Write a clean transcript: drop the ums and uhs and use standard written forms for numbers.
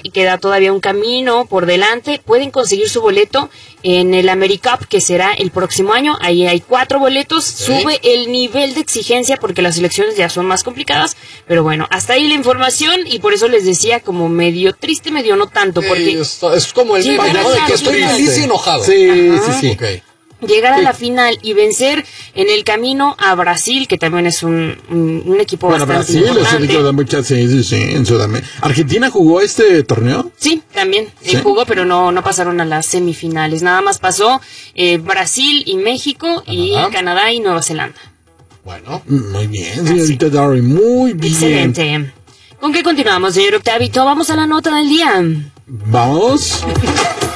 y queda todavía un camino por delante. Pueden conseguir su boleto en el AmeriCup, que será el próximo año. Ahí hay 4 boletos. Sube el nivel de exigencia porque las elecciones ya son más complicadas. Pero bueno, hasta ahí la información, y por eso les decía como medio triste, medio no tanto, porque es como el payaso de que estoy feliz y enojado. Sí. Okay. Llegar a la final y vencer en el camino a Brasil, que también es un equipo bastante Brasil importante. es de muchas, sí, en Sudamérica. ¿Argentina jugó este torneo? Sí, también ¿Sí? jugó, pero no pasaron a las semifinales. Nada más pasó Brasil y México y Canadá y Nueva Zelanda. Bueno, muy bien, señorita Dari, muy bien. Excelente. ¿Con qué continuamos, señor Octavito? Vamos a la nota del día. Vamos.